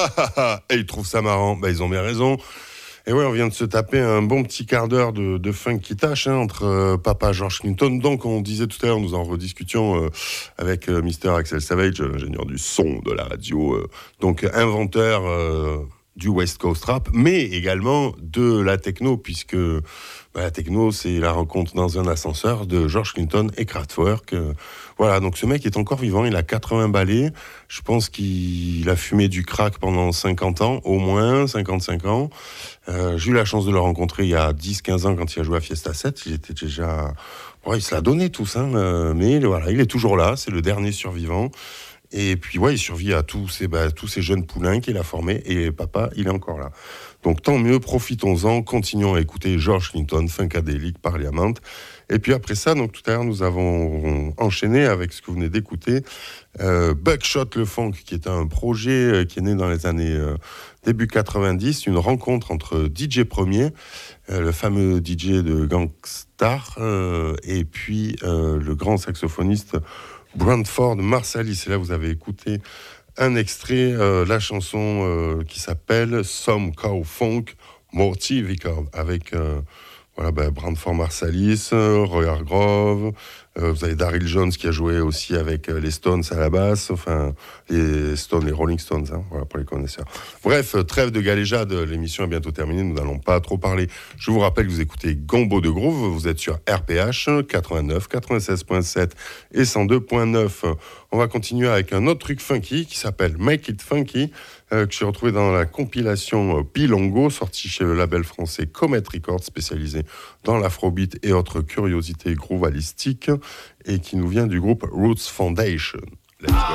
Et ils trouvent ça marrant. Ils ont bien raison. Et ouais, on vient de se taper un bon petit quart d'heure de funk qui tâche entre papa George Clinton. Donc, on disait tout à l'heure, nous en rediscutions avec Mr. Axel Savage, ingénieur du son de la radio, donc inventeur du West Coast Rap, mais également de la techno, puisque la techno, c'est la rencontre dans un ascenseur de George Clinton et Kraftwerk. Voilà, donc ce mec est encore vivant, il a 80 balais. Je pense qu'il a fumé du crack pendant 50 ans, au moins 55 ans. J'ai eu la chance de le rencontrer il y a 10-15 ans quand il a joué à Fiesta 7. Il était déjà... il se l'a donné tous, mais voilà, il est toujours là, c'est le dernier survivant. Et puis, il survit à tous ces jeunes poulains qu'il a formés. Et papa, il est encore là. Donc, tant mieux, profitons-en. Continuons à écouter George Clinton, Funkadelic, Parliament. Et puis après ça, donc tout à l'heure, nous avons enchaîné avec ce que vous venez d'écouter. Buckshot le Funk, qui est un projet qui est né dans les années début 90. Une rencontre entre DJ Premier, le fameux DJ de Gangstar, et puis le grand saxophoniste Branford Marsalis. Et là, vous avez écouté un extrait, la chanson qui s'appelle Some Cow Funk Morty Vicar, avec Branford Marsalis, Roy Hargrove. Vous avez Daryl Jones qui a joué aussi avec les Stones à la basse, les Rolling Stones, pour les connaisseurs. Bref, trêve de galéjade, l'émission est bientôt terminée, nous n'allons pas trop parler. Je vous rappelle que vous écoutez Gombo de Groove, vous êtes sur RPH 89, 96.7 et 102.9. On va continuer avec un autre truc funky qui s'appelle Make It Funky, que j'ai retrouvé dans la compilation Pilongo, sortie chez le label français Comet Records, spécialisé dans l'afrobeat et autres curiosités groovalistiques, et qui nous vient du groupe Roots Foundation. Let's go.